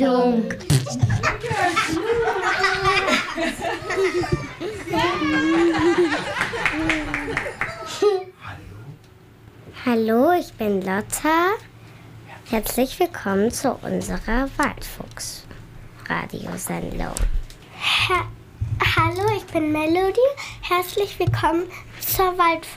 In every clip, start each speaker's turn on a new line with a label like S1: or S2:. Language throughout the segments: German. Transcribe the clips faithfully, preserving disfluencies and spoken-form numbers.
S1: Radiosendung. Hallo, ich bin Lotta. Herzlich willkommen zu unserer Waldfuchs-Radiosendung.
S2: Ha- Hallo, ich bin Melody. Herzlich willkommen zur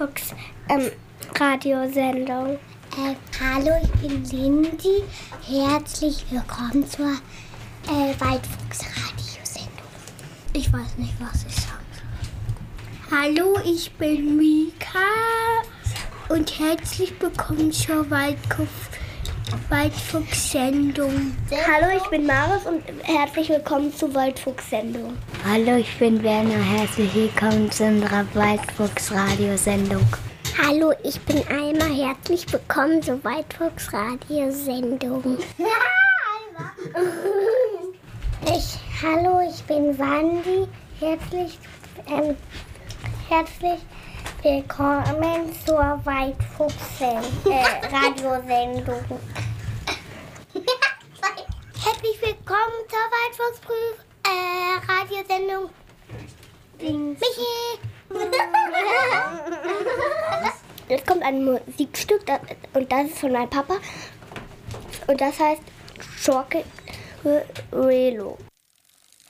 S2: Waldfuchs-Radiosendung.
S3: Äh, hallo, ich bin Lindy. Herzlich willkommen zur äh, Waldfuchs-Radiosendung. Ich weiß nicht, was ich sagen soll.
S2: Hallo, ich bin Mika und herzlich willkommen zur Waldfuchs- Waldfuchs-Sendung. Hallo, ich bin Marius und herzlich willkommen zur Waldfuchs-Sendung.
S1: Hallo, ich bin Werner. Herzlich willkommen zu unserer Waldfuchs-Radiosendung.
S3: Hallo, ich bin Alma. Herzlich willkommen zur Waldfuchs-Radiosendung. ich, hallo, ich bin Wandi. Herzlich, ähm, herzlich willkommen zur Waldfuchs-Radiosendung. Herzlich willkommen zur Waldfuchs-Radiosendung. Michi!
S2: Jetzt kommt ein Musikstück das, und das ist von meinem Papa und das heißt Schorke Relo.